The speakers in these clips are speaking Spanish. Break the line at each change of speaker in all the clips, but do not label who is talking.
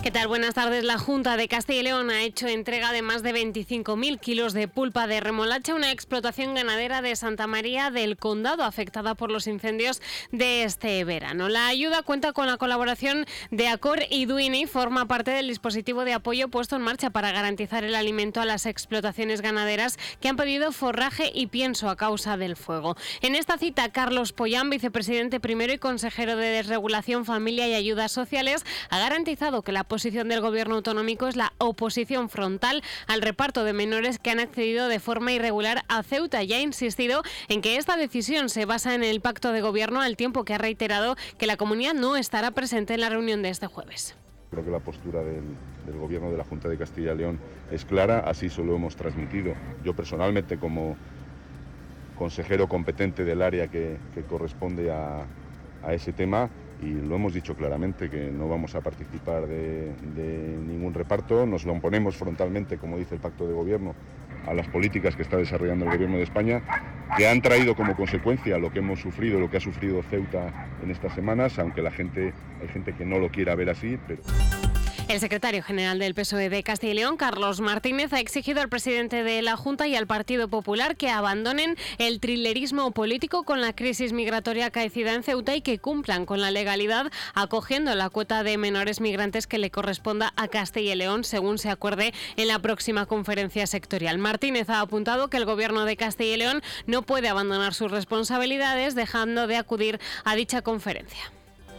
¿Qué tal? Buenas tardes. La Junta de Castilla y León ha hecho entrega de más de 25.000 kilos de pulpa de remolacha, una explotación ganadera de Santa María del Condado afectada por los incendios de este verano. La ayuda cuenta con la colaboración de Acor y Duini, forma parte del dispositivo de apoyo puesto en marcha para garantizar el alimento a las explotaciones ganaderas que han pedido forraje y pienso a causa del fuego. En esta cita, Carlos Pollán, vicepresidente primero y consejero de Desregulación, Familia y Ayudas Sociales, ha garantizado que la posición del Gobierno autonómico es la oposición frontal al reparto de menores que han accedido de forma irregular a Ceuta y ha insistido en que esta decisión se basa en el pacto de Gobierno, al tiempo que ha reiterado que la comunidad no estará presente en la reunión de este jueves.
Creo que la postura del Gobierno de la Junta de Castilla y León es clara, así se lo hemos transmitido. Yo personalmente, como consejero competente del área que corresponde a ese tema, y lo hemos dicho claramente, que no vamos a participar de ningún reparto, nos lo oponemos frontalmente, como dice el pacto de gobierno, a las políticas que está desarrollando el Gobierno de España, que han traído como consecuencia lo que hemos sufrido, lo que ha sufrido Ceuta en estas semanas, aunque hay gente que no lo quiera ver así, pero...
El secretario general del PSOE de Castilla y León, Carlos Martínez, ha exigido al presidente de la Junta y al Partido Popular que abandonen el trilerismo político con la crisis migratoria acaecida en Ceuta y que cumplan con la legalidad, acogiendo la cuota de menores migrantes que le corresponda a Castilla y León, según se acuerde en la próxima conferencia sectorial. Martínez ha apuntado que el Gobierno de Castilla y León no puede abandonar sus responsabilidades, dejando de acudir a dicha conferencia.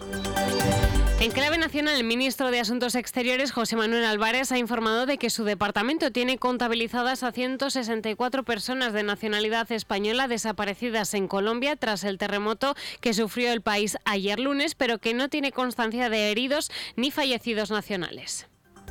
En clave nacional, el ministro de Asuntos Exteriores, José Manuel Álvarez, ha informado de que su departamento tiene contabilizadas a 164 personas de nacionalidad española desaparecidas en Colombia tras el terremoto que sufrió el país ayer lunes, pero que no tiene constancia de heridos ni fallecidos nacionales.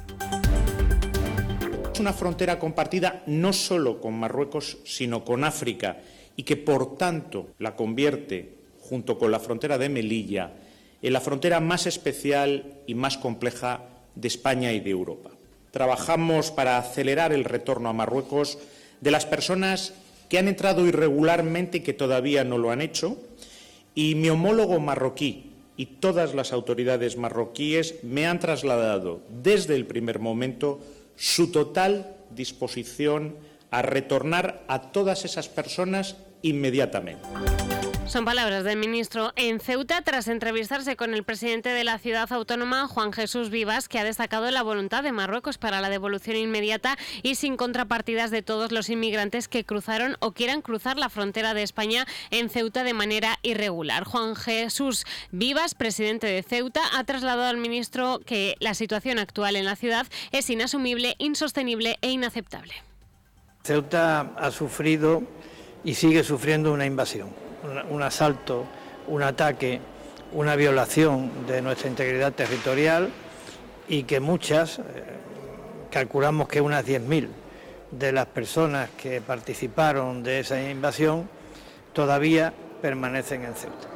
Es una frontera compartida no solo con Marruecos, sino con África, y que por tanto la convierte, junto con la frontera de Melilla, en la frontera más especial y más compleja de España y de Europa. Trabajamos para acelerar el retorno a Marruecos de las personas que han entrado irregularmente y que todavía no lo han hecho, y mi homólogo marroquí y todas las autoridades marroquíes me han trasladado desde el primer momento su total disposición a retornar a todas esas personas inmediatamente.
Son palabras del ministro en Ceuta tras entrevistarse con el presidente de la ciudad autónoma, Juan Jesús Vivas, que ha destacado la voluntad de Marruecos para la devolución inmediata y sin contrapartidas de todos los inmigrantes que cruzaron o quieran cruzar la frontera de España en Ceuta de manera irregular. Juan Jesús Vivas, presidente de Ceuta, ha trasladado al ministro que la situación actual en la ciudad es inasumible, insostenible e inaceptable.
Ceuta ha sufrido y sigue sufriendo una invasión. Un asalto, un ataque, una violación de nuestra integridad territorial y que muchas, calculamos que unas 10.000 de las personas que participaron de esa invasión todavía permanecen en Ceuta.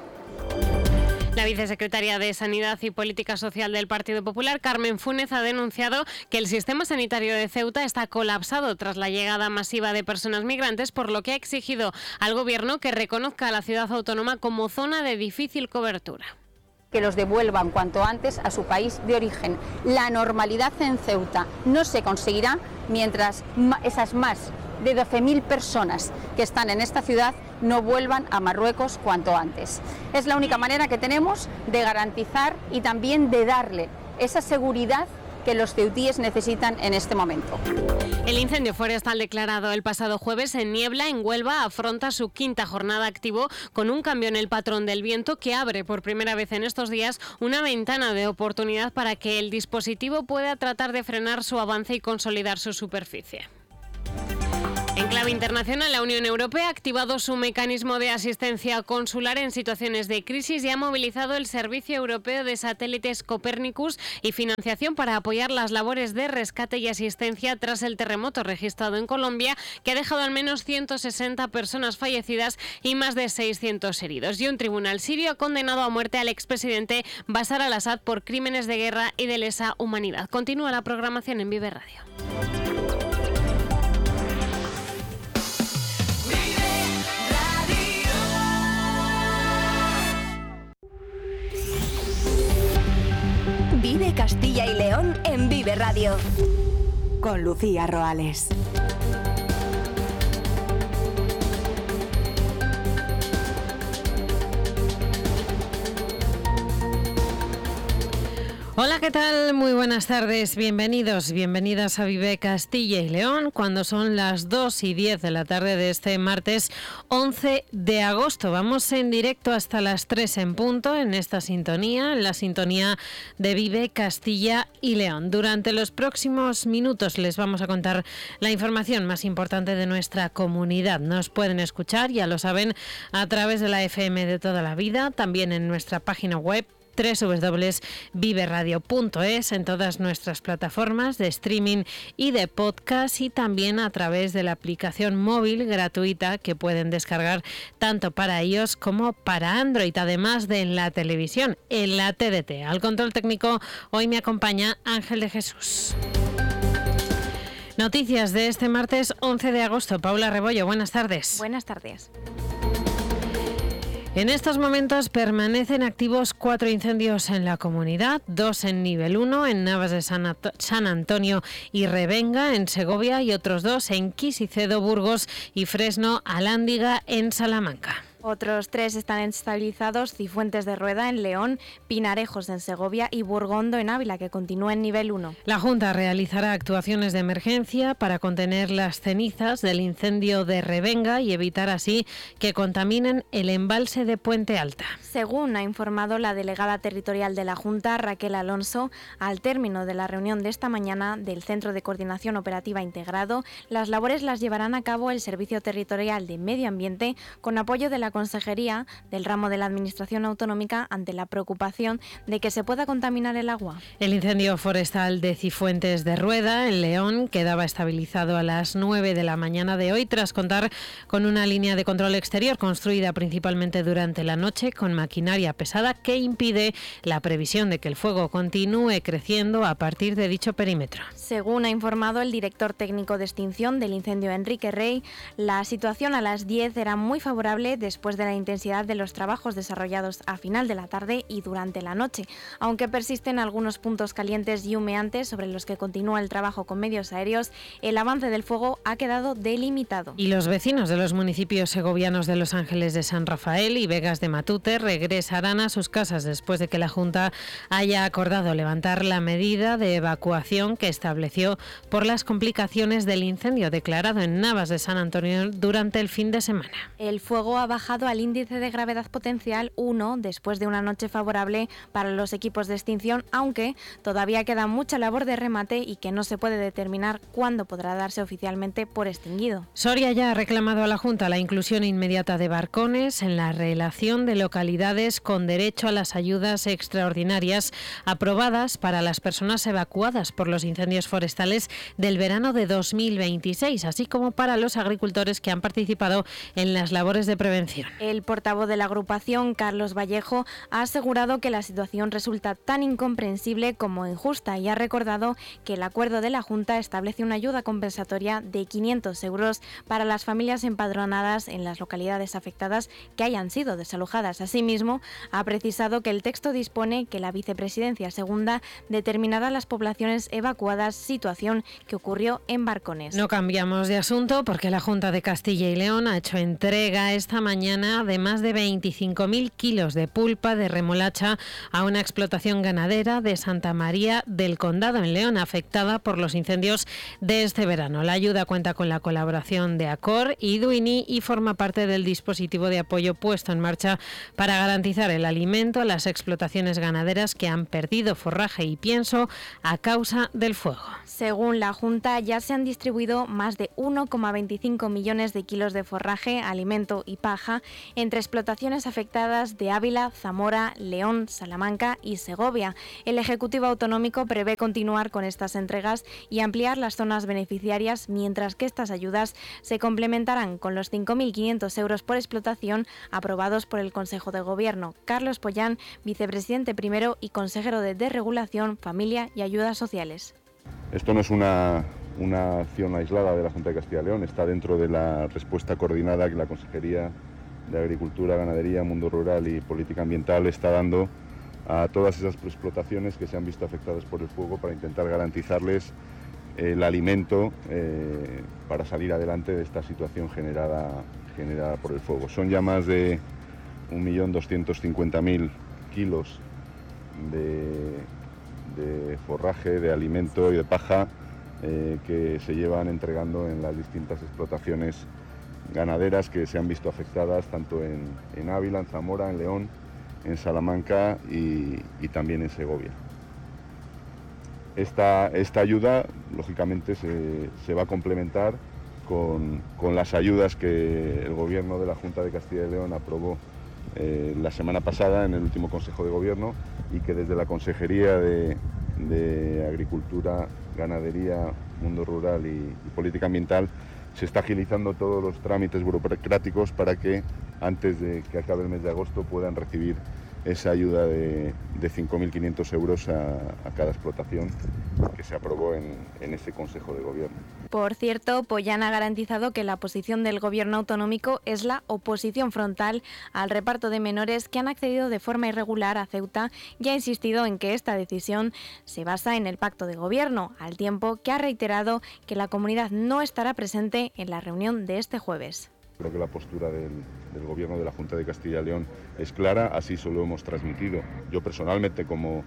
La vicesecretaria de Sanidad y Política Social del Partido Popular, Carmen Funes, ha denunciado que el sistema sanitario de Ceuta está colapsado tras la llegada masiva de personas migrantes, por lo que ha exigido al Gobierno que reconozca a la ciudad autónoma como zona de difícil cobertura.
Que los devuelvan cuanto antes a su país de origen. La normalidad en Ceuta no se conseguirá mientras esas más de 12.000 personas que están en esta ciudad no vuelvan a Marruecos cuanto antes. Es la única manera que tenemos de garantizar y también de darle esa seguridad que los ceutíes necesitan en este momento.
El incendio forestal declarado el pasado jueves en Niebla, en Huelva, afronta su quinta jornada activo con un cambio en el patrón del viento que abre por primera vez en estos días una ventana de oportunidad para que el dispositivo pueda tratar de frenar su avance y consolidar su superficie. En clave internacional, la Unión Europea ha activado su mecanismo de asistencia consular en situaciones de crisis y ha movilizado el Servicio Europeo de Satélites Copernicus y financiación para apoyar las labores de rescate y asistencia tras el terremoto registrado en Colombia, que ha dejado al menos 160 personas fallecidas y más de 600 heridos. Y un tribunal sirio ha condenado a muerte al expresidente Bashar al-Assad por crímenes de guerra y de lesa humanidad. Continúa la programación en Vive Radio.
Vive Castilla y León en Vive Radio. Con Lucía Roales.
Hola, ¿qué tal? Muy buenas tardes, bienvenidas a Vive Castilla y León, cuando son las 2:10 de la tarde de este martes 11 de agosto. Vamos en directo hasta las 3 en punto en esta sintonía, en la sintonía de Vive Castilla y León. Durante los próximos minutos les vamos a contar la información más importante de nuestra comunidad. Nos pueden escuchar, ya lo saben, a través de la FM de toda la vida, también en nuestra página web www.viveradio.es, en todas nuestras plataformas de streaming y de podcast, y también a través de la aplicación móvil gratuita que pueden descargar tanto para iOS como para Android, además de en la televisión, en la TDT. Al control técnico hoy me acompaña Ángel de Jesús. Noticias de este martes 11 de agosto. Paula Rebollo, buenas tardes.
Buenas tardes.
En estos momentos permanecen activos 4 incendios en la comunidad, 2 en nivel 1, en Navas de San Antonio y Revenga, en Segovia, y otros 2 en Quisicedo, Burgos y Fresno, Alhándiga, en Salamanca.
Otros 3 están estabilizados: Cifuentes de Rueda en León, Pinarejos en Segovia y Burgondo en Ávila, que continúa en nivel 1.
La Junta realizará actuaciones de emergencia para contener las cenizas del incendio de Revenga y evitar así que contaminen el embalse de Puente Alta.
Según ha informado la delegada territorial de la Junta, Raquel Alonso, al término de la reunión de esta mañana del Centro de Coordinación Operativa Integrado, las labores las llevarán a cabo el Servicio Territorial de Medio Ambiente con apoyo de la Consejería del ramo de la Administración Autonómica ante la preocupación de que se pueda contaminar el agua.
El incendio forestal de Cifuentes de Rueda, en León, quedaba estabilizado a las 9 de la mañana de hoy tras contar con una línea de control exterior construida principalmente durante la noche con maquinaria pesada que impide la previsión de que el fuego continúe creciendo a partir de dicho perímetro.
Según ha informado el director técnico de extinción del incendio, Enrique Rey, la situación a las 10 era muy favorable después de la intensidad de los trabajos desarrollados a final de la tarde y durante la noche, aunque persisten algunos puntos calientes y humeantes sobre los que continúa el trabajo con medios aéreos. El avance del fuego ha quedado delimitado.
Y los vecinos de los municipios segovianos de Los Ángeles de San Rafael y Vegas de Matute regresarán a sus casas después de que la Junta haya acordado levantar la medida de evacuación que estableció por las complicaciones del incendio declarado en Navas de San Antonio durante el fin de semana.
El fuego ha bajado al índice de gravedad potencial 1 después de una noche favorable para los equipos de extinción, aunque todavía queda mucha labor de remate y que no se puede determinar cuándo podrá darse oficialmente por extinguido.
Soria ya ha reclamado a la Junta la inclusión inmediata de barcones en la relación de localidades con derecho a las ayudas extraordinarias aprobadas para las personas evacuadas por los incendios forestales del verano de 2026, así como para los agricultores que han participado en las labores de prevención.
El portavoz de la agrupación, Carlos Vallejo, ha asegurado que la situación resulta tan incomprensible como injusta y ha recordado que el acuerdo de la Junta establece una ayuda compensatoria de 500 euros para las familias empadronadas en las localidades afectadas que hayan sido desalojadas. Asimismo, ha precisado que el texto dispone que la Vicepresidencia Segunda determinará las poblaciones evacuadas, situación que ocurrió en Barcones.
No cambiamos de asunto porque la Junta de Castilla y León ha hecho entrega esta mañana de más de 25.000 kilos de pulpa de remolacha a una explotación ganadera de Santa María del Condado, en León, afectada por los incendios de este verano. La ayuda cuenta con la colaboración de Acor y Duini y forma parte del dispositivo de apoyo puesto en marcha para garantizar el alimento a las explotaciones ganaderas que han perdido forraje y pienso a causa del fuego.
Según la Junta, ya se han distribuido más de 1,25 millones de kilos de forraje, alimento y paja entre explotaciones afectadas de Ávila, Zamora, León, Salamanca y Segovia. El Ejecutivo Autonómico prevé continuar con estas entregas y ampliar las zonas beneficiarias, mientras que estas ayudas se complementarán con los 5.500 euros por explotación aprobados por el Consejo de Gobierno. Carlos Pollán, vicepresidente primero y consejero de Desregulación, Familia y Ayudas Sociales.
Esto no es una acción aislada de la Junta de Castilla y León, está dentro de la respuesta coordinada que la Consejería de Agricultura, Ganadería, Mundo Rural y Política Ambiental está dando a todas esas explotaciones que se han visto afectadas por el fuego para intentar garantizarles el alimento para salir adelante de esta situación generada por el fuego. Son ya más de 1.250.000 kilos de forraje, de alimento y de paja que se llevan entregando en las distintas explotaciones ganaderas que se han visto afectadas tanto en Ávila, en Zamora, en León, en Salamanca y también en Segovia. Esta ayuda, lógicamente, se va a complementar con las ayudas que el Gobierno de la Junta de Castilla y León aprobó la semana pasada en el último Consejo de Gobierno y que desde la Consejería de Agricultura, Ganadería, Mundo Rural y Política Ambiental se está agilizando todos los trámites burocráticos para que antes de que acabe el mes de agosto puedan recibir esa ayuda de 5.500 euros a cada explotación que se aprobó en este Consejo de Gobierno.
Por cierto, Pollán ha garantizado que la posición del Gobierno autonómico es la oposición frontal al reparto de menores que han accedido de forma irregular a Ceuta y ha insistido en que esta decisión se basa en el pacto de Gobierno, al tiempo que ha reiterado que la comunidad no estará presente en la reunión de este jueves.
Creo que la postura del Gobierno de la Junta de Castilla y León es clara, así se lo hemos transmitido. Yo personalmente, como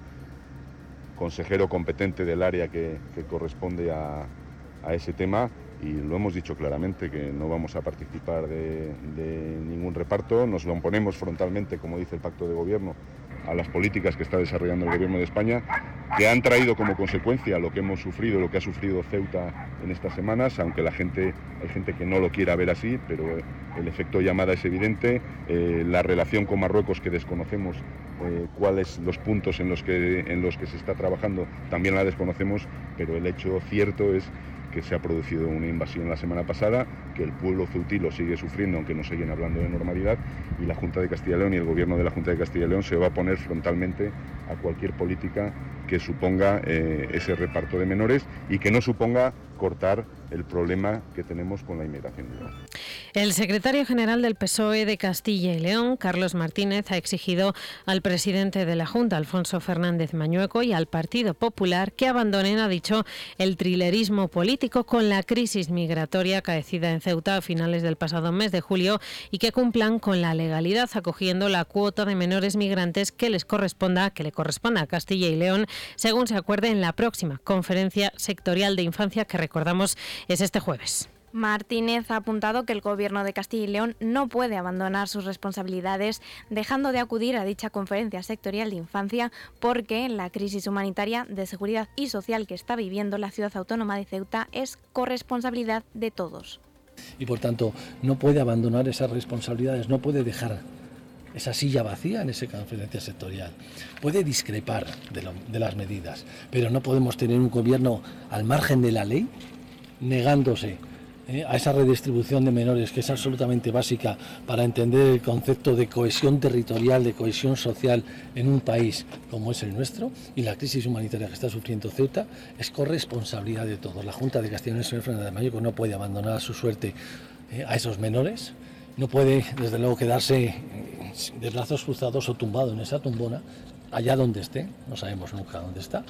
consejero competente del área que corresponde a ese tema, y lo hemos dicho claramente, que no vamos a participar de ningún reparto, nos lo oponemos frontalmente, como dice el Pacto de Gobierno, a las políticas que está desarrollando el Gobierno de España, que han traído como consecuencia lo que hemos sufrido, lo que ha sufrido Ceuta en estas semanas, aunque hay gente que no lo quiera ver así, pero el efecto llamada es evidente. La relación con Marruecos, que desconocemos cuáles los puntos en los que se está trabajando, también la desconocemos, pero el hecho cierto es que se ha producido una invasión la semana pasada, que el pueblo ceutí lo sigue sufriendo, aunque no siguen hablando de normalidad, y la Junta de Castilla y León y el Gobierno de la Junta de Castilla y León se va a oponer frontalmente a cualquier política que suponga ese reparto de menores y que no suponga cortar el problema que tenemos con la inmigración ilegal.
El secretario general del PSOE de Castilla y León, Carlos Martínez, ha exigido al presidente de la Junta, Alfonso Fernández Mañueco, y al Partido Popular que abandonen, ha dicho, el trilerismo político con la crisis migratoria acaecida en Ceuta a finales del pasado mes de julio y que cumplan con la legalidad, acogiendo la cuota de menores migrantes que le corresponda a Castilla y León, según se acuerde en la próxima conferencia sectorial de infancia, que recordamos es este jueves.
Martínez ha apuntado que el Gobierno de Castilla y León no puede abandonar sus responsabilidades, dejando de acudir a dicha conferencia sectorial de infancia, porque la crisis humanitaria, de seguridad y social que está viviendo la ciudad autónoma de Ceuta es corresponsabilidad de todos.
Y por tanto no puede abandonar esas responsabilidades, no puede dejar esa silla vacía en esa conferencia sectorial. Puede discrepar de las medidas, pero no podemos tener un gobierno al margen de la ley, negándose a esa redistribución de menores, que es absolutamente básica para entender el concepto de cohesión territorial, de cohesión social en un país como es el nuestro, y la crisis humanitaria que está sufriendo Ceuta es corresponsabilidad de todos. La Junta de Castilla y León, el señor Fernández Mañueco, no puede abandonar a su suerte a esos menores, no puede desde luego quedarse de brazos cruzados o tumbado en esa tumbona, allá donde esté, no sabemos nunca dónde está.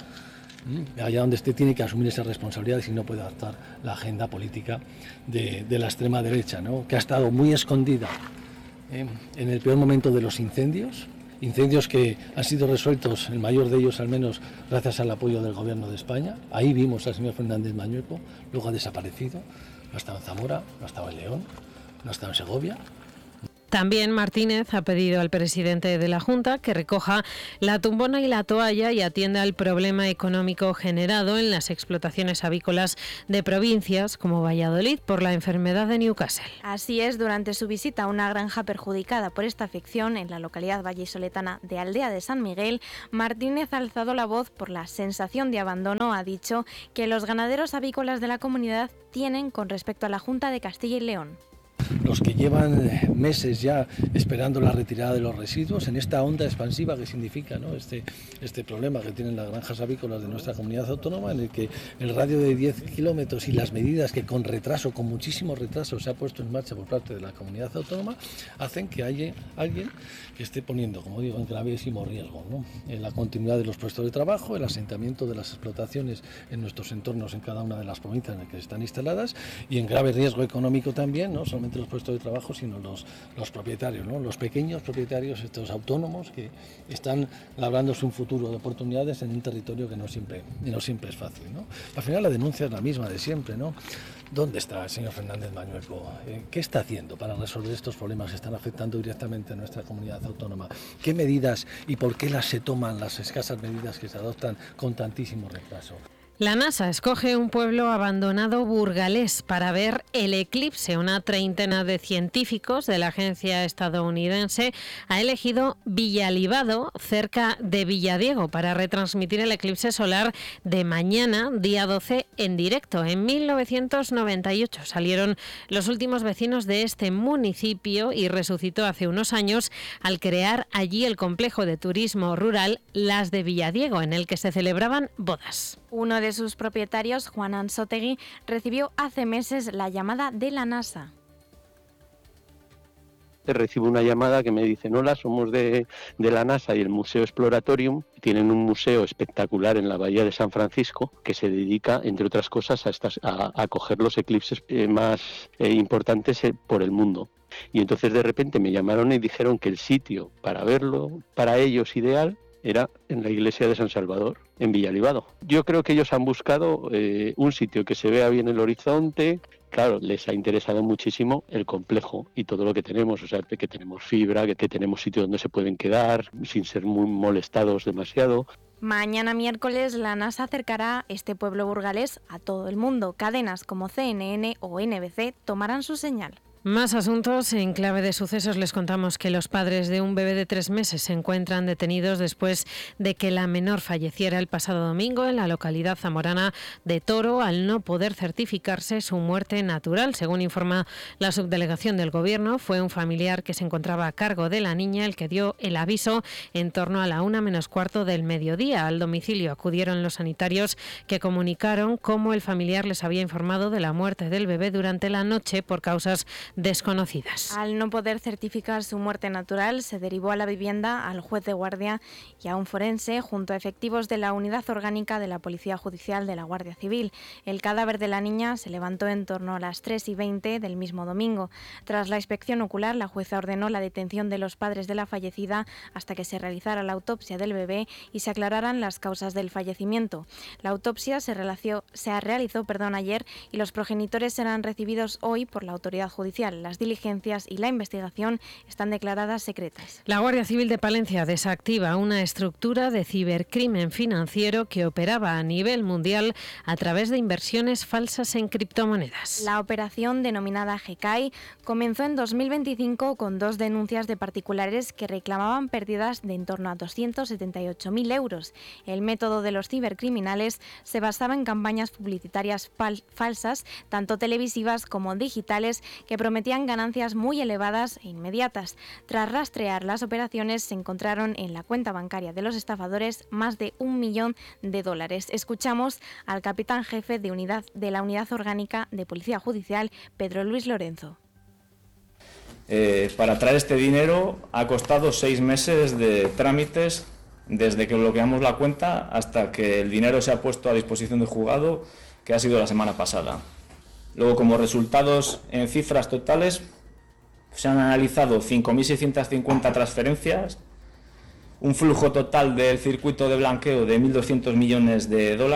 Allá donde esté tiene que asumir esas responsabilidades y no puede adaptar la agenda política de la extrema derecha, ¿no?, que ha estado muy escondida en el peor momento de los incendios que han sido resueltos, el mayor de ellos al menos gracias al apoyo del Gobierno de España. Ahí vimos al señor Fernández Mañueco, luego ha desaparecido, no ha estado en Zamora, no ha estado en León, no ha estado en Segovia.
También Martínez ha pedido al presidente de la Junta que recoja la tumbona y la toalla y atienda al problema económico generado en las explotaciones avícolas de provincias como Valladolid por la enfermedad de Newcastle.
Así es, durante su visita a una granja perjudicada por esta afección en la localidad vallisoletana de Aldea de San Miguel, Martínez ha alzado la voz por la sensación de abandono, ha dicho, que los ganaderos avícolas de la comunidad tienen con respecto a la Junta de Castilla y León.
los que llevan meses ya esperando la retirada de los residuos en esta onda expansiva que significa, ¿no?, este problema que tienen las granjas avícolas de nuestra comunidad autónoma, en el que el radio de 10 kilómetros y las medidas que con muchísimo retraso se ha puesto en marcha por parte de la comunidad autónoma, hacen que haya alguien que esté poniendo, como digo, en gravísimo riesgo, ¿no?, en la continuidad de los puestos de trabajo, el asentamiento de las explotaciones en nuestros entornos en cada una de las provincias en las que están instaladas, y en grave riesgo económico también, no solamente los puestos de trabajo, sino los propietarios, ¿no?, los pequeños propietarios, estos autónomos que están labrándose un futuro de oportunidades en un territorio que no siempre es fácil, ¿no? Al final la denuncia es la misma de siempre, ¿no? ¿Dónde está el señor Fernández Mañueco? ¿Qué está haciendo para resolver estos problemas que están afectando directamente a nuestra comunidad autónoma? ¿Qué medidas y por qué se toman las escasas medidas que se adoptan con tantísimo retraso?
La NASA escoge un pueblo abandonado burgalés para ver el eclipse. Una treintena de científicos de la agencia estadounidense ha elegido Villalibado, cerca de Villadiego, para retransmitir el eclipse solar de mañana, día 12, en directo. En 1998 salieron los últimos vecinos de este municipio y resucitó hace unos años al crear allí el complejo de turismo rural Las de Villadiego, en el que se celebraban bodas.
Uno de sus propietarios, Juan Ansotegui, recibió hace meses la llamada de la NASA.
Recibo una llamada que me dicen: hola, somos de la NASA y el Museo Exploratorium. Tienen un museo espectacular en la bahía de San Francisco que se dedica, entre otras cosas, a coger los eclipses más importantes por el mundo. Y entonces de repente me llamaron y dijeron que el sitio para verlo, para ellos ideal, era en la iglesia de San Salvador, en Villalibado. Yo creo que ellos han buscado un sitio que se vea bien el horizonte. Claro, les ha interesado muchísimo el complejo y todo lo que tenemos, o sea, que tenemos fibra, que tenemos sitio donde se pueden quedar sin ser muy molestados demasiado.
Mañana miércoles la NASA acercará este pueblo burgalés a todo el mundo. Cadenas como CNN o NBC tomarán su señal.
Más asuntos. En clave de sucesos les contamos que los padres de un bebé de 3 meses se encuentran detenidos después de que la menor falleciera el pasado domingo en la localidad zamorana de Toro al no poder certificarse su muerte natural. Según informa la subdelegación del Gobierno, fue un familiar que se encontraba a cargo de la niña el que dio el aviso en torno a la 1:15 del mediodía. Al domicilio acudieron los sanitarios, que comunicaron cómo el familiar les había informado de la muerte del bebé durante la noche por causas desconocidas.
Al no poder certificar su muerte natural, se derivó a la vivienda al juez de guardia y a un forense junto a efectivos de la Unidad Orgánica de la Policía Judicial de la Guardia Civil. El cadáver de la niña se levantó en torno a las 3:20 del mismo domingo. Tras la inspección ocular, la jueza ordenó la detención de los padres de la fallecida hasta que se realizara la autopsia del bebé y se aclararan las causas del fallecimiento. La autopsia se realizó ayer y los progenitores serán recibidos hoy por la autoridad judicial. Las diligencias y la investigación están declaradas secretas.
La Guardia Civil de Palencia desactiva una estructura de cibercrimen financiero que operaba a nivel mundial a través de inversiones falsas en criptomonedas.
La operación, denominada GECAI, comenzó en 2025 con 2 denuncias de particulares que reclamaban pérdidas de en torno a 278.000 euros. El método de los cibercriminales se basaba en campañas publicitarias falsas, tanto televisivas como digitales, que prometían ganancias muy elevadas e inmediatas. Tras rastrear las operaciones, se encontraron en la cuenta bancaria de los estafadores más de $1 millón. Escuchamos al capitán jefe de la Unidad Orgánica de Policía Judicial, Pedro Luis Lorenzo.
Para traer este dinero ha costado 6 meses de trámites, desde que bloqueamos la cuenta hasta que el dinero se ha puesto a disposición del juzgado, que ha sido la semana pasada. Luego, como resultados en cifras totales, se han analizado 5.650 transferencias, un flujo total del circuito de blanqueo de $1.200 millones,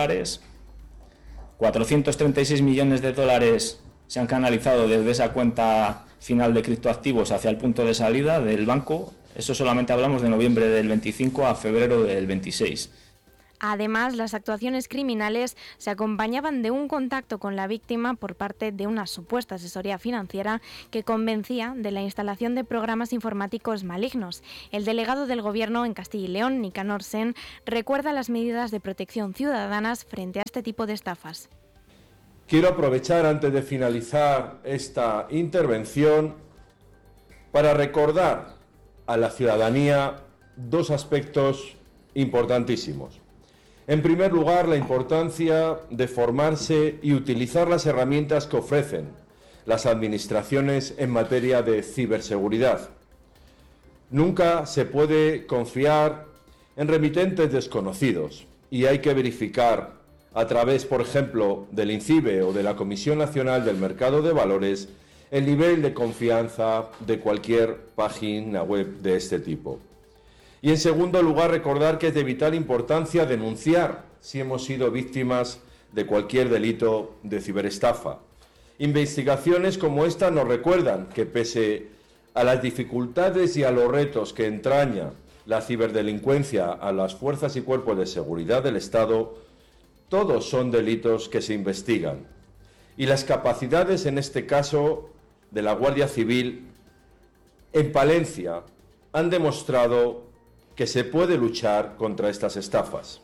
436 millones de dólares se han canalizado desde esa cuenta final de criptoactivos hacia el punto de salida del banco. Eso solamente hablamos de noviembre del 25 a febrero del 26.
Además, las actuaciones criminales se acompañaban de un contacto con la víctima por parte de una supuesta asesoría financiera que convencía de la instalación de programas informáticos malignos. El delegado del Gobierno en Castilla y León, Nicanor Sen, recuerda las medidas de protección ciudadanas frente a este tipo de estafas.
Quiero aprovechar antes de finalizar esta intervención para recordar a la ciudadanía dos aspectos importantísimos. En primer lugar, la importancia de formarse y utilizar las herramientas que ofrecen las administraciones en materia de ciberseguridad. Nunca se puede confiar en remitentes desconocidos y hay que verificar a través, por ejemplo, del INCIBE o de la Comisión Nacional del Mercado de Valores el nivel de confianza de cualquier página web de este tipo. Y en segundo lugar, recordar que es de vital importancia denunciar si hemos sido víctimas de cualquier delito de ciberestafa. Investigaciones como esta nos recuerdan que pese a las dificultades y a los retos que entraña la ciberdelincuencia a las fuerzas y cuerpos de seguridad del Estado, todos son delitos que se investigan. Y las capacidades, en este caso, de la Guardia Civil en Palencia han demostrado que se puede luchar contra estas estafas.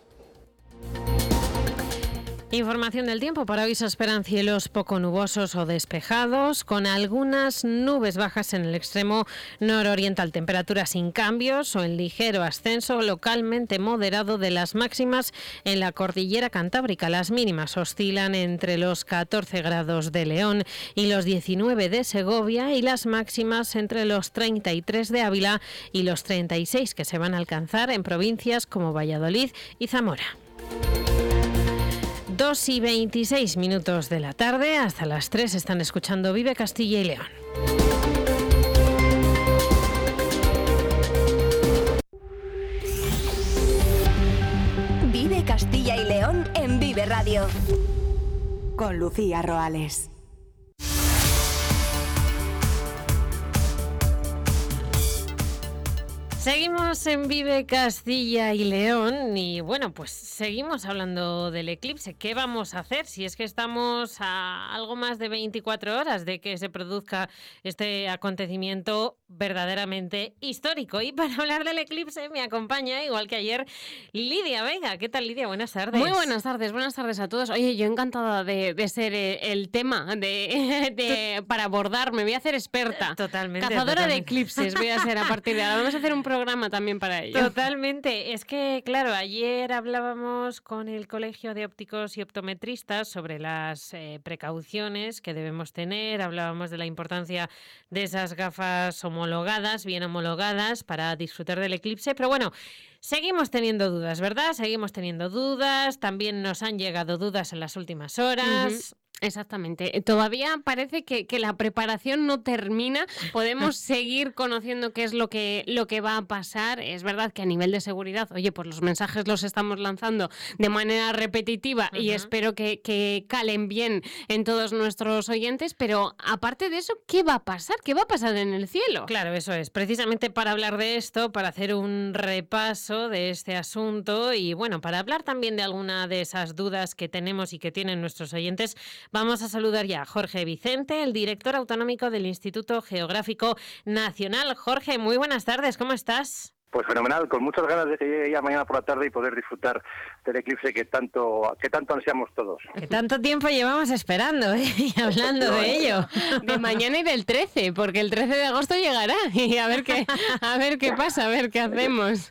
Información del tiempo. Para hoy se esperan cielos poco nubosos o despejados, con algunas nubes bajas en el extremo nororiental. Temperaturas sin cambios o en ligero ascenso, localmente moderado de las máximas en la cordillera cantábrica. Las mínimas oscilan entre los 14 grados de León y los 19 de Segovia, y las máximas entre los 33 de Ávila y los 36 que se van a alcanzar en provincias como Valladolid y Zamora. 2:26 de la tarde, hasta las 3 están escuchando Vive Castilla y León.
Vive Castilla y León en Vive Radio. Con Lucía Roales.
Seguimos en Vive Castilla y León y bueno, pues seguimos hablando del eclipse. ¿Qué vamos a hacer si es que estamos a algo más de 24 horas de que se produzca este acontecimiento verdaderamente histórico? Y para hablar del eclipse me acompaña, igual que ayer, Lidia Vega. ¿Qué tal, Lidia? Buenas tardes.
Muy buenas tardes a todos. Oye, yo encantada de ser el tema para abordar. Me voy a hacer experta.
Totalmente.
Cazadora de eclipses voy a ser a partir de ahora. Vamos a hacer un programa también para ello.
Totalmente. Es que, claro, ayer hablábamos con el Colegio de Ópticos y Optometristas sobre las precauciones que debemos tener. Hablábamos de la importancia de esas gafas homologadas, bien homologadas, para disfrutar del eclipse. Pero bueno, seguimos teniendo dudas, ¿verdad? Seguimos teniendo dudas. También nos han llegado dudas en las últimas horas.
Uh-huh. Exactamente. Todavía parece que la preparación no termina. Podemos seguir conociendo qué es lo que va a pasar. Es verdad que a nivel de seguridad, oye, pues los mensajes los estamos lanzando de manera repetitiva y espero que calen bien en todos nuestros oyentes, pero aparte de eso, ¿qué va a pasar? ¿Qué va a pasar en el cielo?
Claro, eso es. Precisamente para hablar de esto, para hacer un repaso de este asunto y, bueno, para hablar también de alguna de esas dudas que tenemos y que tienen nuestros oyentes, vamos a saludar ya a Jorge Vicente, el director autonómico del Instituto Geográfico Nacional. Jorge, muy buenas tardes, ¿cómo estás?
Pues fenomenal, con muchas ganas de que llegue ya mañana por la tarde y poder disfrutar del eclipse que tanto ansiamos todos.
Que tanto tiempo llevamos esperando, y hablando de ello.
De mañana y del 13, porque el 13 de agosto llegará y a ver qué pasa, a ver qué hacemos.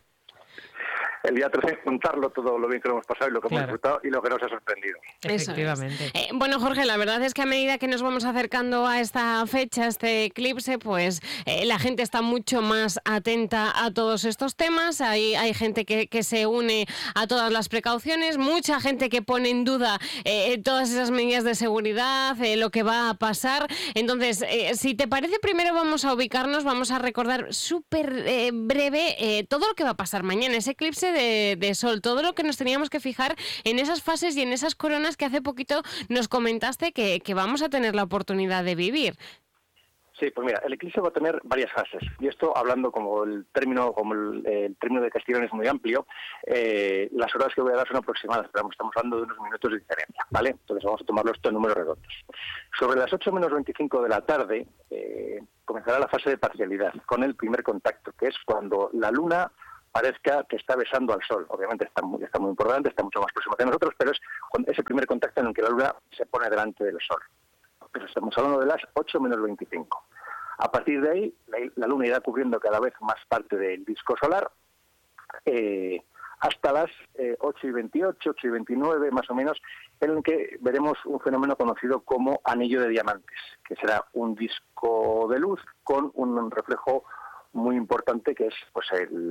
El día 13 contarlo todo lo bien que lo hemos pasado y lo que hemos disfrutado y lo que nos ha sorprendido.
Efectivamente.
Bueno, Jorge, la verdad es que a medida que nos vamos acercando a esta fecha, este eclipse, pues la gente está mucho más atenta a todos estos temas. Hay gente que se une a todas las precauciones, mucha gente que pone en duda todas esas medidas de seguridad, lo que va a pasar. Entonces, si te parece, primero vamos a ubicarnos, vamos a recordar súper breve todo lo que va a pasar mañana, ese eclipse de sol, todo lo que nos teníamos que fijar en esas fases y en esas coronas que hace poquito nos comentaste que vamos a tener la oportunidad de vivir.
Sí, pues mira, el eclipse va a tener varias fases, y esto hablando como el término de Castellón es muy amplio, las horas que voy a dar son aproximadas, pero estamos hablando de unos minutos de diferencia, ¿vale? Entonces vamos a tomarlo esto en números redondos. Sobre las 8 menos 25 de la tarde comenzará la fase de parcialidad, con el primer contacto, que es cuando la luna parezca que está besando al Sol. Obviamente está muy importante, está mucho más próximo que nosotros, pero es ese primer contacto en el que la Luna se pone delante del Sol. Pero estamos hablando de las 8 menos 25. A partir de ahí, la Luna irá cubriendo cada vez más parte del disco solar, hasta las 8 y 28, 8 y 29 más o menos, en el que veremos un fenómeno conocido como anillo de diamantes, que será un disco de luz con un reflejo muy importante, que es pues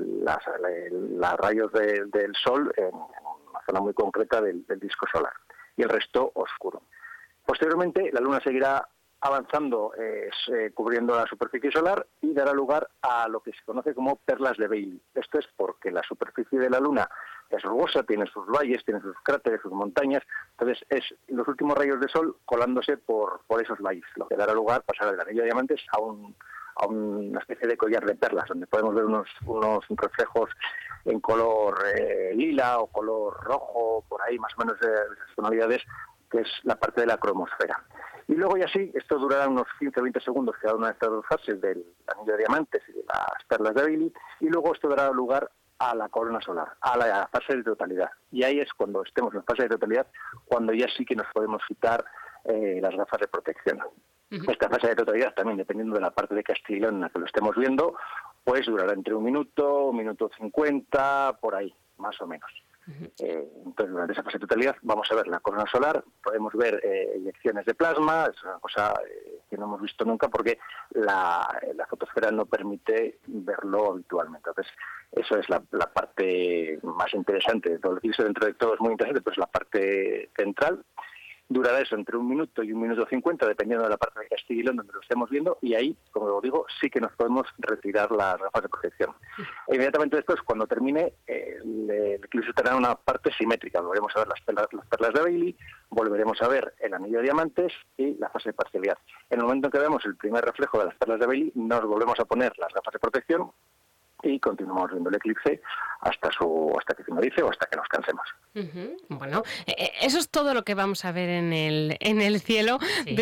los rayos del Sol en una zona muy concreta del disco solar, y el resto oscuro. Posteriormente, la Luna seguirá avanzando, cubriendo la superficie solar, y dará lugar a lo que se conoce como perlas de Bailey. Esto es porque la superficie de la Luna es rugosa, tiene sus valles, tiene sus cráteres, sus montañas, entonces es los últimos rayos de sol colándose por esos valles, lo que dará lugar a pasar del anillo de diamantes a una especie de collar de perlas, donde podemos ver unos reflejos en color lila o color rojo, por ahí más o menos de esas tonalidades, que es la parte de la cromosfera. Y luego ya sí, esto durará unos 15-20 segundos cada una de estas dos fases del anillo de diamantes y de las perlas de Bailey, y luego esto dará lugar a la corona solar, a la fase de totalidad. Y ahí es cuando estemos en fase de totalidad, cuando ya sí que nos podemos quitar las gafas de protección. Esta fase de totalidad también, dependiendo de la parte de Castilla y León en la que lo estemos viendo, pues durará entre 1 minuto, 1 minuto 50, por ahí, más o menos. Entonces, durante esa fase de totalidad vamos a ver la corona solar, podemos ver eyecciones de plasma, es una cosa que no hemos visto nunca porque la fotosfera no permite verlo habitualmente. Entonces, eso es la parte más interesante de todo. Dentro de todo es muy interesante, pues la parte central. Durará eso entre 1 minuto y 1 minuto 50, dependiendo de la parte de Castilla y León donde lo estemos viendo, y ahí, como digo, sí que nos podemos retirar las gafas de protección. E inmediatamente después, cuando termine, el eclipse tendrá una parte simétrica. Volveremos a ver las perlas de Bailey, volveremos a ver el anillo de diamantes y la fase de parcialidad. En el momento en que veamos el primer reflejo de las perlas de Bailey, nos volvemos a poner las gafas de protección y continuamos viendo el eclipse hasta que finalice o hasta que nos cansemos.
Bueno, eso es todo lo que vamos a ver en el cielo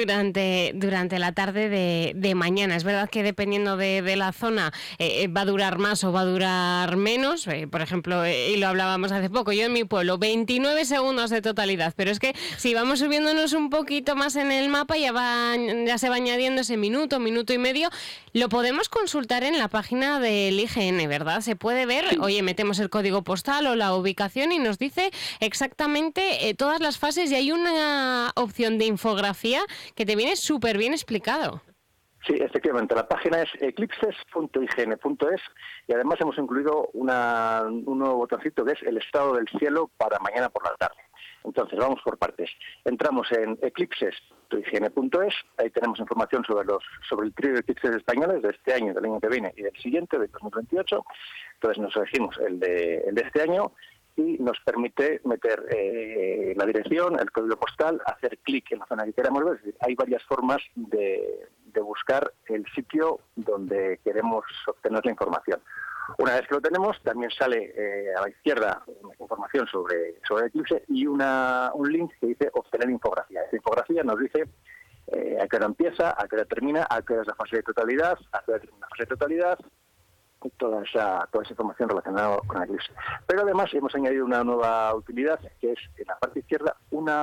durante la tarde de mañana. Es verdad que dependiendo de la zona va a durar más o va a durar menos. Por ejemplo, y lo hablábamos hace poco, yo en mi pueblo, 29 segundos de totalidad. Pero es que si vamos subiéndonos un poquito más en el mapa, ya se va añadiendo ese minuto y medio. Lo podemos consultar en la página del IGN, ¿verdad? Se puede ver, oye, metemos el código postal o la ubicación y nos dice exactamente todas las fases, y hay una opción de infografía que te viene súper bien explicado.
Sí, efectivamente, la página es eclipses.ign.es, y además hemos incluido un nuevo botoncito que es el estado del cielo para mañana por la tarde. Entonces, vamos por partes. Entramos en eclipses.ign.es, ahí tenemos información sobre el trío de eclipses españoles de este año, del año que viene y del siguiente, de 2028. Entonces nos elegimos el de este año y nos permite meter la dirección, el código postal, hacer clic en la zona que queramos ver. Es decir, hay varias formas de buscar el sitio donde queremos obtener la información. Una vez que lo tenemos, también sale a la izquierda información sobre el eclipse y un link que dice obtener infografía. Esta infografía nos dice a qué hora empieza, a qué hora termina, a qué hora es la fase de totalidad, a qué hora termina la fase de totalidad, y toda esa información relacionada con el eclipse. Pero además hemos añadido una nueva utilidad, que es en la parte izquierda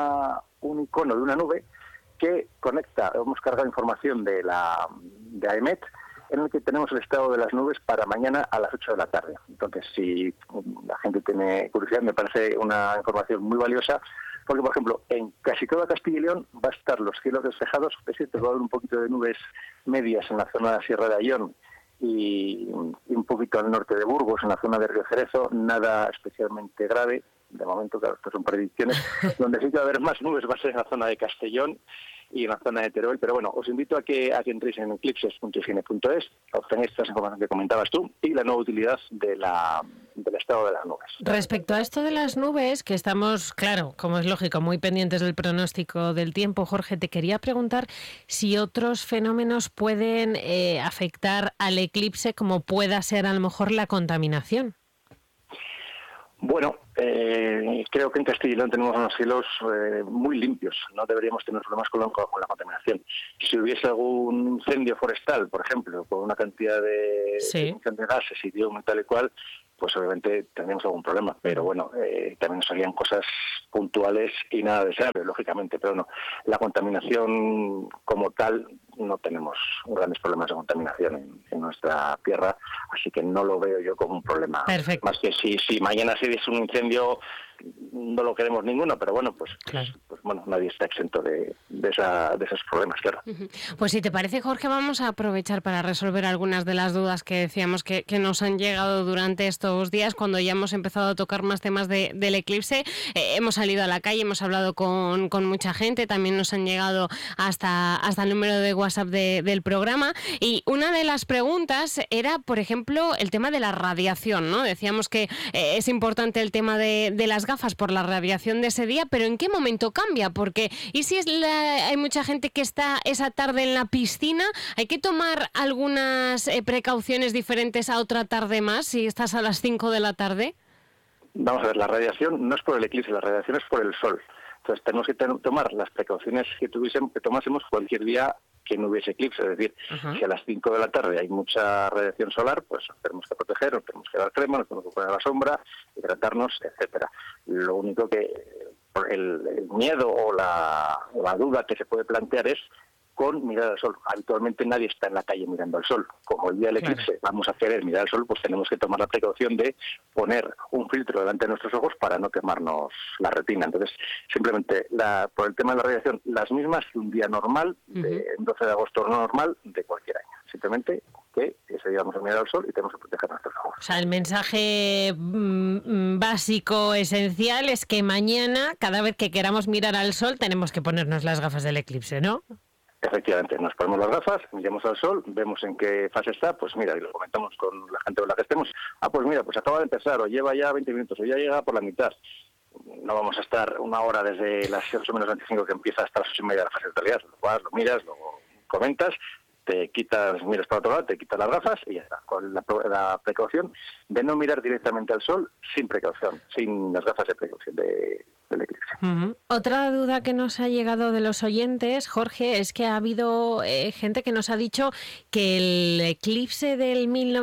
un icono de una nube que conecta. Hemos cargado información de AEMET, en el que tenemos el estado de las nubes para mañana a las 8 de la tarde. Entonces, si la gente tiene curiosidad, me parece una información muy valiosa, porque, por ejemplo, en casi toda Castilla y León va a estar los cielos despejados, es cierto, va a haber un poquito de nubes medias en la zona de la Sierra de Ayón y un poquito al norte de Burgos, en la zona de Río Cerezo, nada especialmente grave. De momento, claro, estas son predicciones. Donde sí que va a haber más nubes va a ser en la zona de Castellón y en la zona de Teruel, pero bueno, os invito a que entréis en eclipses.ign.es, obtenéis esta información que comentabas tú y la nueva utilidad del estado de las nubes.
Respecto a esto de las nubes, que estamos, claro, como es lógico, muy pendientes del pronóstico del tiempo, Jorge, te quería preguntar si otros fenómenos pueden afectar al eclipse, como pueda ser a lo mejor la contaminación.
Bueno, creo que en Castilla y León tenemos unos cielos muy limpios. No deberíamos tener problemas con la contaminación. Si hubiese algún incendio forestal, por ejemplo, con una cantidad de gases y de humo y tal y cual, pues obviamente tendríamos algún problema. Pero bueno, también salían cosas puntuales y nada deseable, lógicamente. Pero no, la contaminación como tal, no tenemos grandes problemas de contaminación en nuestra tierra, así que no lo veo yo como un problema.
Perfecto.
Más que si mañana se diese un incendio, no lo queremos ninguno, pero bueno, pues bueno, nadie está exento de esos problemas, claro.
Pues si te parece, Jorge, vamos a aprovechar para resolver algunas de las dudas que decíamos que nos han llegado durante estos días, cuando ya hemos empezado a tocar más temas del eclipse. Hemos salido a la calle, hemos hablado con mucha gente, también nos han llegado hasta el número de WhatsApp del programa, y una de las preguntas era, por ejemplo, el tema de la radiación, ¿no? Decíamos que es importante el tema de las gafas por la radiación de ese día, pero ¿en qué momento cambia? Porque ¿y si hay mucha gente que está esa tarde en la piscina? ¿Hay que tomar algunas precauciones diferentes a otra tarde más si estás a las 5 de la tarde?
Vamos a ver, la radiación no es por el eclipse, la radiación es por el sol. Entonces tenemos que tomar las precauciones que tomásemos cualquier día que no hubiese eclipse. Es decir, si a las 5 de la tarde hay mucha radiación solar, pues nos tenemos que proteger, nos tenemos que dar crema, nos tenemos que poner a la sombra, hidratarnos, etcétera. Lo único que el miedo o la duda que se puede plantear es con mirar al sol. Habitualmente nadie está en la calle mirando al sol. Como el día del eclipse vamos a querer mirar al sol, pues tenemos que tomar la precaución de poner un filtro delante de nuestros ojos para no quemarnos la retina. Entonces, simplemente por el tema de la radiación, las mismas que un día normal, de 12 de agosto normal, de cualquier año. Simplemente que ese día vamos a mirar al sol y tenemos que proteger nuestros ojos.
O sea, el mensaje básico, esencial, es que mañana, cada vez que queramos mirar al sol, tenemos que ponernos las gafas del eclipse, ¿no?
Efectivamente, nos ponemos las gafas, miramos al sol, vemos en qué fase está, pues mira, y lo comentamos con la gente con la que estemos. Pues mira, pues acaba de empezar, o lleva ya 20 minutos, o ya llega por la mitad. No vamos a estar una hora desde las 8 menos 25 que empieza hasta las 8:30 de la fase de totalidad. Lo miras, lo comentas, te quitas, miras para otro lado, te quitas las gafas y ya está. Con la precaución de no mirar directamente al sol, sin precaución, sin las gafas de precaución del eclipse.
Otra duda que nos ha llegado de los oyentes, Jorge, es que ha habido gente que nos ha dicho que el eclipse del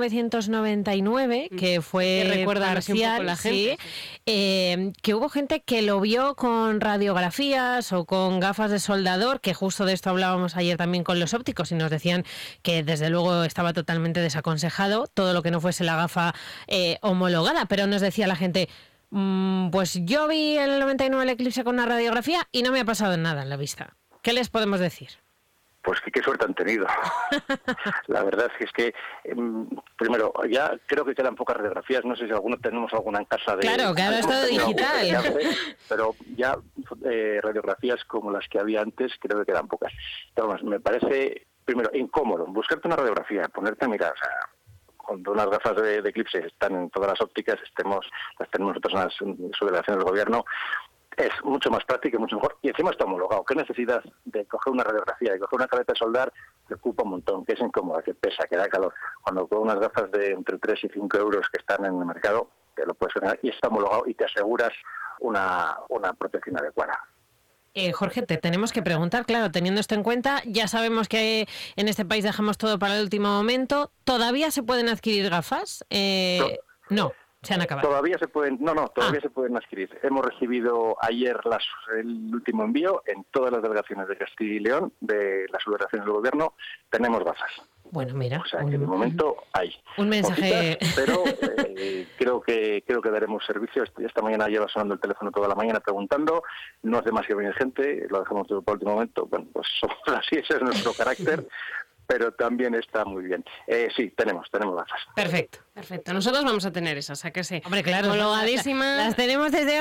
1999, que fue parcial, la gente, que hubo gente que lo vio con radiografías o con gafas de soldador, que justo de esto hablábamos ayer también con los ópticos y nos decían que desde luego estaba totalmente desaconsejado todo lo que no fuese la gafa homologada, pero nos decía la gente, pues yo vi en el 99 el eclipse con una radiografía y no me ha pasado nada en la vista. ¿Qué les podemos decir?
Pues qué suerte han tenido. La verdad es que primero, ya creo que quedan pocas radiografías, no sé si tenemos alguna en casa.
Claro, que ahora es todo digital.
Pero ya radiografías como las que había antes creo que quedan pocas. Entonces, me parece, primero, incómodo buscarte una radiografía, ponerte a mirar, o sea, cuando unas gafas de eclipse están en todas las ópticas, las tenemos nosotros en las subdelegaciones del gobierno, es mucho más práctico y mucho mejor, y encima está homologado. ¿Qué necesidad de coger una radiografía, de coger una careta de soldar? Que ocupa un montón, que es incómoda, que pesa, que da calor. Cuando con unas gafas de entre 3 y 5 euros que están en el mercado, te lo puedes ganar y está homologado y te aseguras una protección adecuada.
Jorge, te tenemos que preguntar, claro, teniendo esto en cuenta, ya sabemos que en este país dejamos todo para el último momento. ¿Todavía se pueden adquirir gafas? No, se han acabado.
Todavía se pueden, todavía se pueden adquirir. Hemos recibido ayer el último envío en todas las delegaciones de Castilla y León, de las subdelegaciones del gobierno, tenemos gafas.
Bueno, mira.
O sea, que de momento hay.
Un mensaje.
Poquitas, pero creo que daremos servicio. Esta mañana lleva sonando el teléfono toda la mañana preguntando. No hace más que venir gente, lo dejamos todo para el último momento. Bueno, pues somos así, ese es nuestro carácter. Pero también está muy bien. Sí, tenemos gafas.
Perfecto. Nosotros vamos a tener esas, ¿a que sí? Hombre, claro.
Homologadísimas.
Las tenemos desde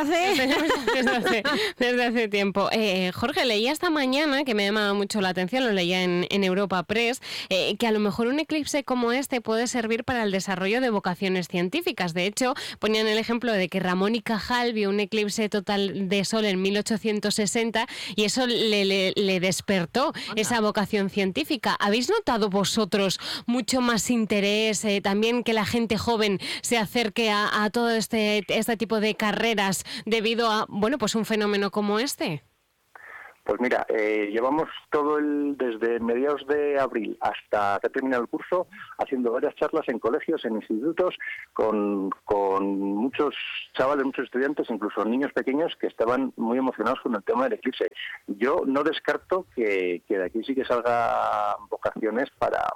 hace tiempo.
Jorge, leía esta mañana, que me ha llamado mucho la atención, lo leía en Europa Press, que a lo mejor un eclipse como este puede servir para el desarrollo de vocaciones científicas. De hecho, ponían el ejemplo de que Ramón y Cajal vio un eclipse total de sol en 1860 y eso le despertó esa vocación científica. ¿Habéis notado vosotros mucho más interés, también que la gente joven se acerque a todo este tipo de carreras debido a, pues un fenómeno como este?
Pues mira, llevamos desde mediados de abril hasta que termina el curso, haciendo varias charlas en colegios, en institutos, con muchos chavales, muchos estudiantes, incluso niños pequeños que estaban muy emocionados con el tema del eclipse. Yo no descarto que de aquí sí que salgan vocaciones para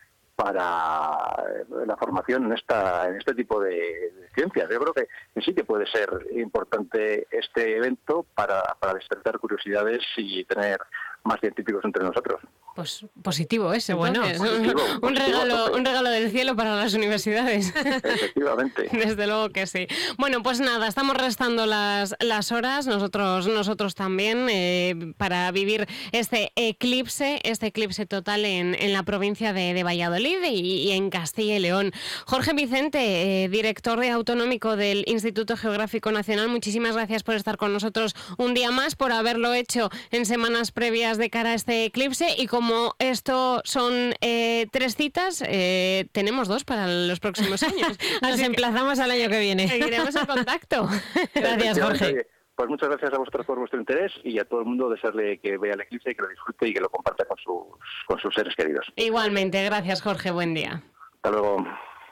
la formación en este tipo de ciencias. Yo creo que sí que puede ser importante este evento para despertar curiosidades y tener más científicos entre nosotros.
Pues positivo ese,
Bueno,
un regalo del cielo para las universidades.
Efectivamente.
Desde luego que sí. Bueno, pues nada, estamos restando las horas, nosotros también, para vivir este eclipse total en la provincia de Valladolid y en Castilla y León. Jorge Vicente, director de Autonómico del Instituto Geográfico Nacional, muchísimas gracias por estar con nosotros un día más, por haberlo hecho en semanas previas de cara a este eclipse, y como esto son 3 citas, tenemos 2 para los próximos años.
Nos emplazamos al año que viene.
Seguiremos en contacto.
Gracias, Jorge.
Pues muchas gracias a vosotros por vuestro interés y a todo el mundo desearle que vea el eclipse, que lo disfrute y que lo comparta con sus seres queridos.
Igualmente, gracias, Jorge, buen día.
Hasta luego.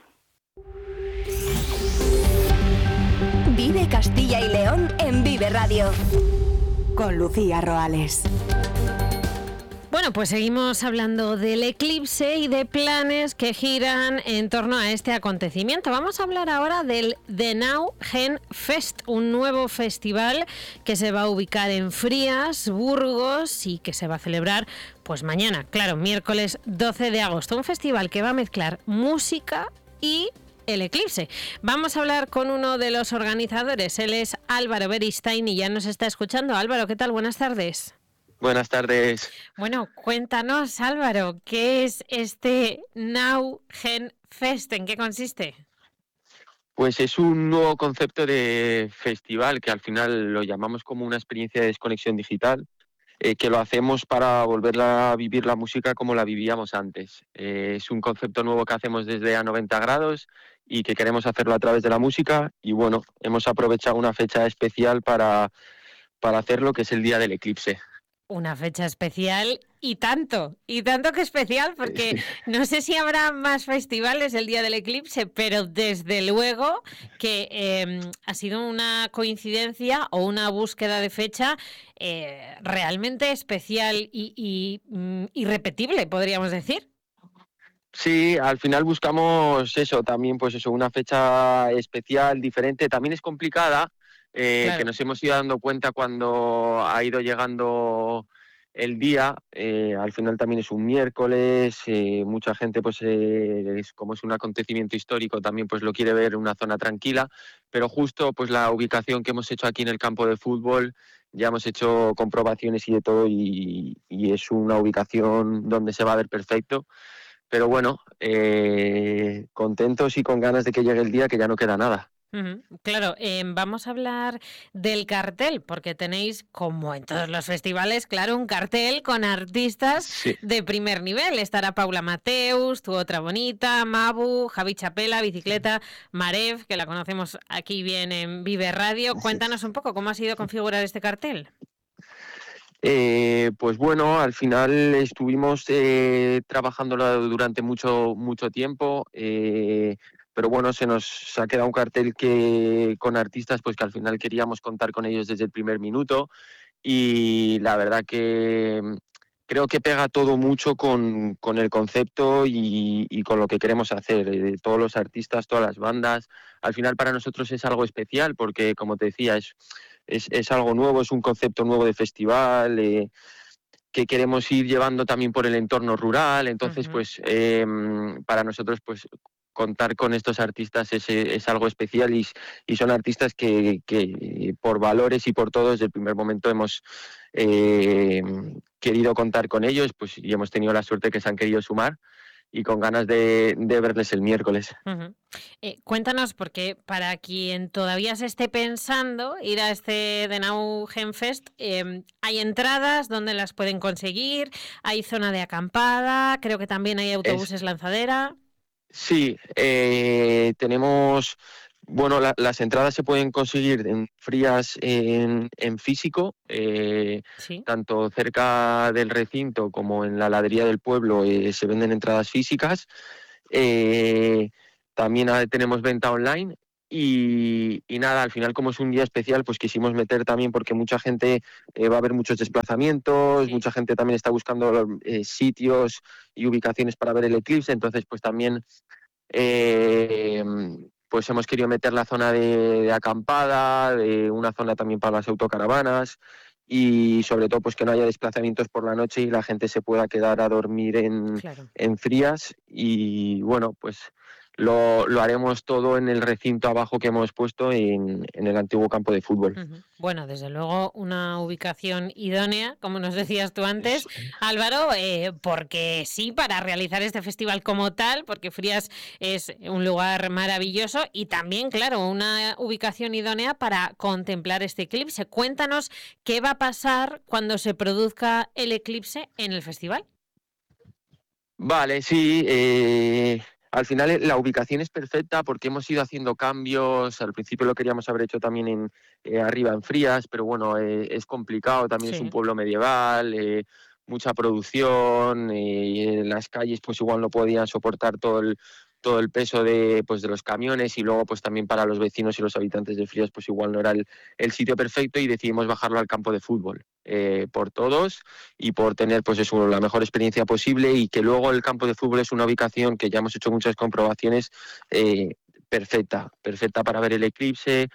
Vive Castilla y León en Vive Radio. Con Lucía Roales.
Bueno, pues seguimos hablando del eclipse y de planes que giran en torno a este acontecimiento. Vamos a hablar ahora del The Now Gen Fest, un nuevo festival que se va a ubicar en Frías, Burgos, y que se va a celebrar pues mañana, claro, miércoles 12 de agosto. Un festival que va a mezclar música y el eclipse. Vamos a hablar con uno de los organizadores. Él es Álvaro Beristain y ya nos está escuchando. Álvaro, ¿qué tal? Buenas tardes.
Buenas tardes.
Bueno, cuéntanos, Álvaro, ¿qué es este Now Gen Fest? ¿En qué consiste?
Pues es un nuevo concepto de festival que al final lo llamamos como una experiencia de desconexión digital, que lo hacemos para volver a vivir la música como la vivíamos antes. Es un concepto nuevo que hacemos desde A 90 grados y que queremos hacerlo a través de la música, y bueno, hemos aprovechado una fecha especial para hacerlo, que es el día del eclipse.
Una fecha especial y tanto que especial, porque no sé si habrá más festivales el día del eclipse, pero desde luego que ha sido una coincidencia o una búsqueda de fecha realmente especial y irrepetible, podríamos decir.
Sí, al final buscamos eso, también pues eso, una fecha especial, diferente. También es complicada, claro, que nos hemos ido dando cuenta cuando ha ido llegando el día. Al final también es un miércoles, mucha gente pues como es un acontecimiento histórico también pues lo quiere ver en una zona tranquila, pero justo pues la ubicación que hemos hecho aquí en el campo de fútbol, ya hemos hecho comprobaciones y de todo, y es una ubicación donde se va a ver perfecto. Pero bueno, contentos y con ganas de que llegue el día, que ya no queda nada.
Claro, vamos a hablar del cartel, porque tenéis, como en todos los festivales, claro, un cartel con artistas de primer nivel. Estará Paula Mateus, Tu Otra Bonita, Mabu, Javi Chapela, Bicicleta, Marev, que la conocemos aquí bien en Vive Radio. Cuéntanos un poco cómo ha sido configurar este cartel.
Pues bueno, al final estuvimos trabajándolo durante mucho tiempo, pero bueno, se nos ha quedado un cartel con artistas pues que al final queríamos contar con ellos desde el primer minuto, y la verdad que creo que pega todo mucho con el concepto y con lo que queremos hacer. Todos los artistas, todas las bandas, al final para nosotros es algo especial porque, como te decía, es algo nuevo, es un concepto nuevo de festival, que queremos ir llevando también por el entorno rural. Entonces, pues para nosotros pues contar con estos artistas es algo especial, y son artistas que por valores y por todo desde el primer momento hemos querido contar con ellos, pues, y hemos tenido la suerte que se han querido sumar, y con ganas de verles el miércoles.
Cuéntanos, porque para quien todavía se esté pensando ir a este The Now Gen Fest, ¿hay entradas? ¿Dónde las pueden conseguir? ¿Hay zona de acampada? Creo que también hay autobuses lanzadera.
Sí, tenemos Bueno, las entradas se pueden conseguir en Frías en físico,
Sí.
tanto cerca del recinto como en la heladería del pueblo se venden entradas físicas. También tenemos venta online y nada, al final como es un día especial, pues quisimos meter también porque mucha gente va a haber muchos desplazamientos, mucha gente también está buscando sitios y ubicaciones para ver el eclipse, entonces pues también pues hemos querido meter la zona de acampada, de una zona también para las autocaravanas y sobre todo pues que no haya desplazamientos por la noche y la gente se pueda quedar a dormir en Frías y bueno, pues lo haremos todo en el recinto abajo que hemos puesto en el antiguo campo de fútbol.
Uh-huh. Bueno, desde luego una ubicación idónea, como nos decías tú antes, Álvaro, porque sí, para realizar este festival como tal, porque Frías es un lugar maravilloso y también, claro, una ubicación idónea para contemplar este eclipse. Cuéntanos qué va a pasar cuando se produzca el eclipse en el festival.
Vale, sí. Al final la ubicación es perfecta porque hemos ido haciendo cambios. Al principio lo queríamos haber hecho también arriba en Frías, pero bueno, es complicado. También es un pueblo medieval, mucha producción. Las calles pues igual no podían soportar todo el peso de los camiones y luego pues también para los vecinos y los habitantes de Frías pues igual no era el sitio perfecto y decidimos bajarlo al campo de fútbol por todos y por tener pues eso, la mejor experiencia posible y que luego el campo de fútbol es una ubicación que ya hemos hecho muchas comprobaciones perfecta para ver el eclipse.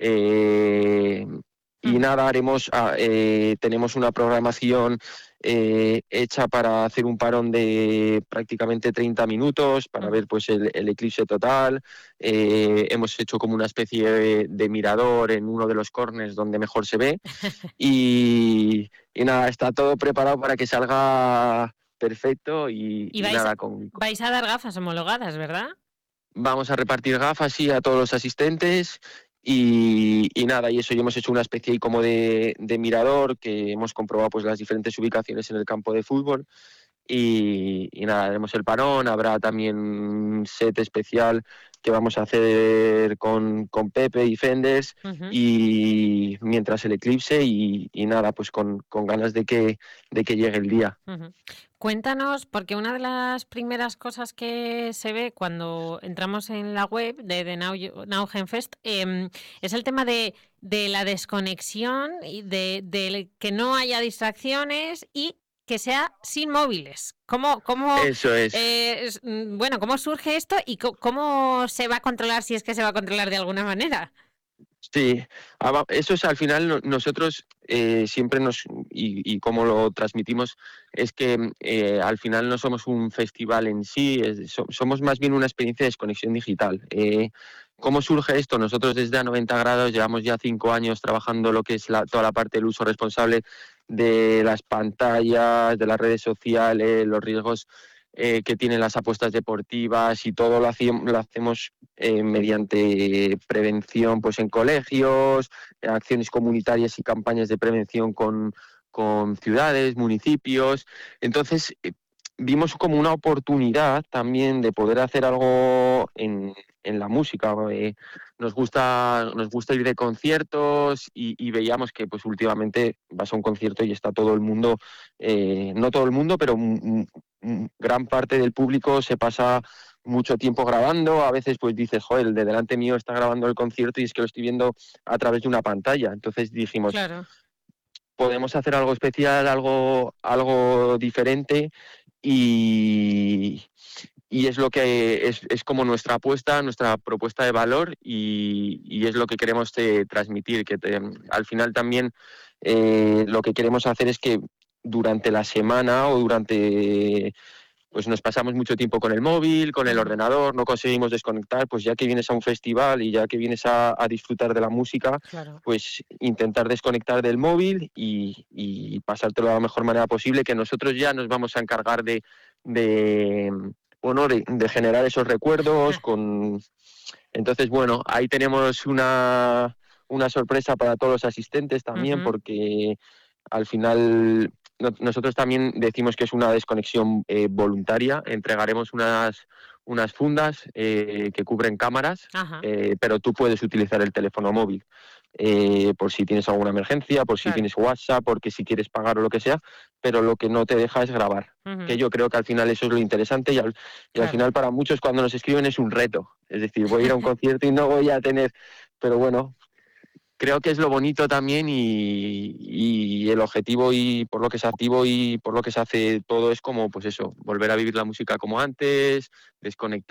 Y nada, tenemos una programación hecha para hacer un parón de prácticamente 30 minutos para ver pues el eclipse total. Hemos hecho como una especie de mirador en uno de los corners donde mejor se ve y nada, está todo preparado para que salga perfecto y nada.
Vais a dar gafas homologadas, ¿verdad?
Vamos a repartir gafas sí, a todos los asistentes. Y nada, y eso, y hemos hecho una especie ahí como de mirador que hemos comprobado pues las diferentes ubicaciones en el campo de fútbol y nada, haremos el parón, habrá también un set especial que vamos a hacer con Pepe y Fenders y mientras el eclipse y nada, pues con ganas de que llegue el día.
Cuéntanos, porque una de las primeras cosas que se ve cuando entramos en la web de Naugenfest es el tema de la desconexión y de que no haya distracciones y que sea sin móviles. ¿Cómo
Eso es.
Bueno, ¿cómo surge esto y cómo se va a controlar, si es que se va a controlar de alguna manera?
Sí, eso es al final nosotros siempre y cómo lo transmitimos es que al final no somos un festival en sí, somos más bien una experiencia de desconexión digital. ¿Cómo surge esto? Nosotros desde A90 Grados llevamos ya 5 años trabajando lo que es toda la parte del uso responsable de las pantallas, de las redes sociales, los riesgos que tienen las apuestas deportivas y todo lo hacemos mediante prevención pues en colegios, acciones comunitarias y campañas de prevención con ciudades, municipios. Entonces vimos como una oportunidad también de poder hacer algo en la música. Nos gusta ir de conciertos y veíamos que pues últimamente vas a un concierto y está todo el mundo, no todo el mundo, pero gran parte del público se pasa mucho tiempo grabando. A veces pues dices, joder, el de delante mío está grabando el concierto y es que lo estoy viendo a través de una pantalla. Entonces dijimos, claro, podemos hacer algo especial, algo diferente y es lo que es como nuestra apuesta, nuestra propuesta de valor y es lo que queremos transmitir, que al final también lo que queremos hacer es que durante la semana o pues nos pasamos mucho tiempo con el móvil, con el ordenador, no conseguimos desconectar, pues ya que vienes a un festival y ya que vienes a disfrutar de la música, claro, pues intentar desconectar del móvil y pasártelo de la mejor manera posible, que nosotros ya nos vamos a encargar de generar esos recuerdos. Entonces, bueno, ahí tenemos una sorpresa para todos los asistentes también, porque al final nosotros también decimos que es una desconexión voluntaria. Entregaremos unas fundas que cubren cámaras, pero tú puedes utilizar el teléfono móvil por si tienes alguna emergencia, por si tienes WhatsApp, porque si quieres pagar o lo que sea, pero lo que no te deja es grabar. Que yo creo que al final eso es lo interesante y al final para muchos cuando nos escriben es un reto. Es decir, voy a ir a un concierto y no voy a tener... Pero bueno, creo que es lo bonito también y el objetivo y por lo que se activo y por lo que se hace todo es como, pues eso, volver a vivir la música como antes, desconectar.